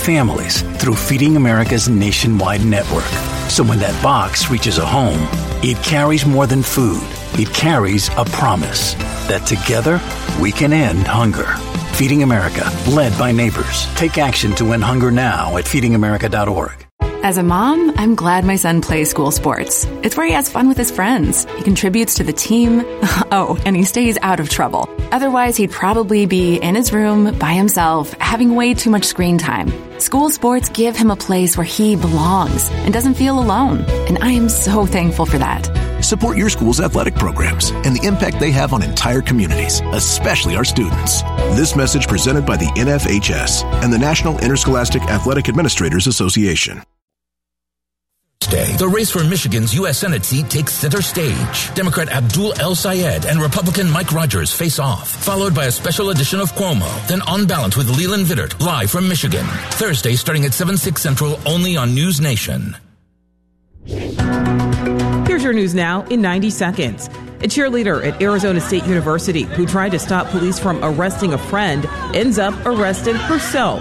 families through Feeding America's nationwide network. So when that box reaches a home, it carries more than food. It carries a promise that together we can end hunger. Feeding America, led by neighbors. Take action to end hunger now at feedingamerica.org. As a mom, I'm glad my son plays school sports. It's where he has fun with his friends. He contributes to the team. Oh, and he stays out of trouble. Otherwise, he'd probably be in his room by himself, having way too much screen time. School sports give him a place where he belongs and doesn't feel alone. And I am so thankful for that. Support your school's athletic programs and the impact they have on entire communities, especially our students. This message presented by the NFHS and the National Interscholastic Athletic Administrators Association. The race for Michigan's U.S. Senate seat takes center stage. Democrat Abdul El Sayed and Republican Mike Rogers face off, followed by a special edition of Cuomo, then On Balance with Leland Vittert, live from Michigan. Thursday, starting at 7/6 Central, only on News Nation. Here's your news now in 90 seconds. A cheerleader at Arizona State University who tried to stop police from arresting a friend ends up arrested herself.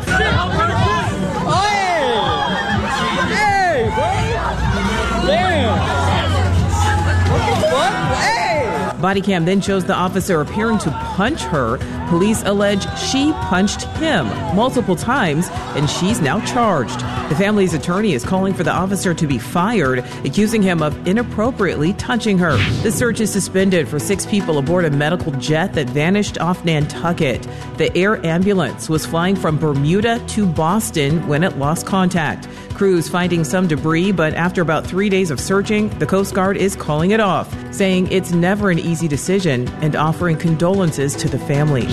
Body cam then shows the officer appearing to punch her. Police allege she punched him multiple times, and she's now charged. The family's attorney is calling for the officer to be fired, accusing him of inappropriately touching her. The search is suspended for 6 people aboard a medical jet that vanished off Nantucket. The air ambulance was flying from Bermuda to Boston when it lost contact. Crews finding some debris, but after about 3 days of searching, the Coast Guard is calling it off, saying it's never an easy decision and offering condolences to the family.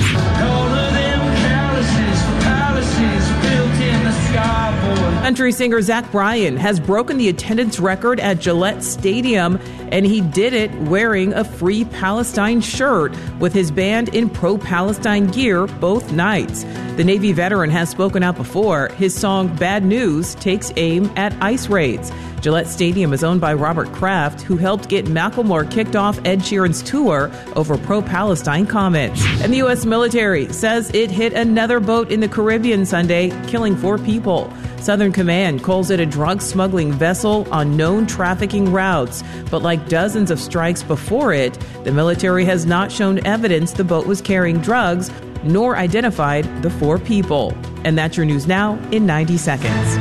Country singer Zach Bryan has broken the attendance record at Gillette Stadium, and he did it wearing a Free Palestine shirt with his band in pro-Palestine gear both nights. The Navy veteran has spoken out before. His song Bad News takes aim at ICE raids. Gillette Stadium is owned by Robert Kraft, who helped get Macklemore kicked off Ed Sheeran's tour over pro-Palestine comments. And the U.S. military says it hit another boat in the Caribbean Sunday, killing 4 people. Southern Command calls it a drug smuggling vessel on known trafficking routes. But like dozens of strikes before it, the military has not shown evidence the boat was carrying drugs, nor identified the 4 people. And that's your news now in 90 seconds.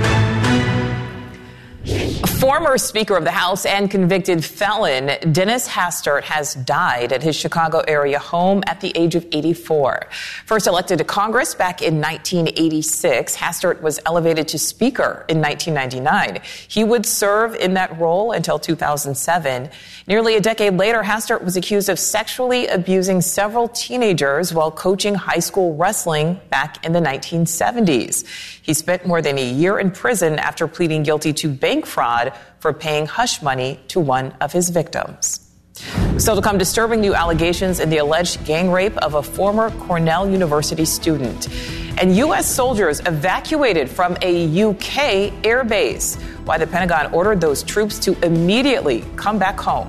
Former Speaker of the House and convicted felon Dennis Hastert has died at his Chicago area home at the age of 84. First elected to Congress back in 1986, Hastert was elevated to Speaker in 1999. He would serve in that role until 2007. Nearly a decade later, Hastert was accused of sexually abusing several teenagers while coaching high school wrestling back in the 1970s. He spent more than a year in prison after pleading guilty to bank fraud for paying hush money to one of his victims. Still to come, disturbing new allegations in the alleged gang rape of a former Cornell University student. And U.S. soldiers evacuated from a UK airbase. Why the Pentagon ordered those troops to immediately come back home.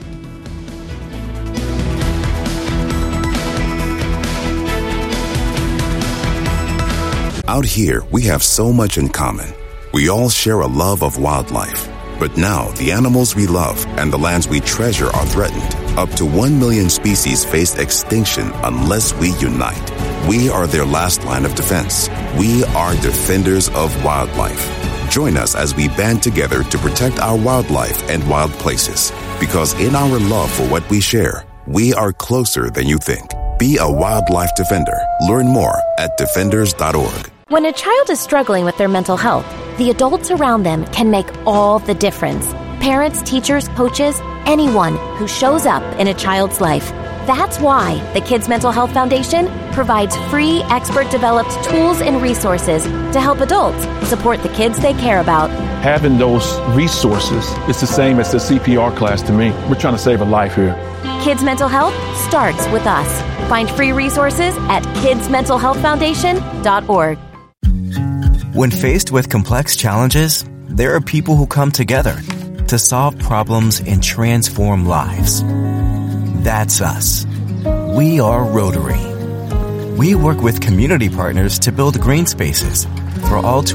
Out here, we have so much in common. We all share a love of wildlife. But now, the animals we love and the lands we treasure are threatened. Up to 1 million species face extinction unless we unite. We are their last line of defense. We are defenders of wildlife. Join us as we band together to protect our wildlife and wild places. Because in our love for what we share, we are closer than you think. Be a wildlife defender. Learn more at defenders.org. When a child is struggling with their mental health, the adults around them can make all the difference. Parents, teachers, coaches, anyone who shows up in a child's life. That's why the Kids Mental Health Foundation provides free, expert-developed tools and resources to help adults support the kids they care about. Having those resources is the same as the CPR class to me. We're trying to save a life here. Kids Mental Health starts with us. Find free resources at kidsmentalhealthfoundation.org. When faced with complex challenges, there are people who come together to solve problems and transform lives. That's us. We are Rotary. We work with community partners to build green spaces for all to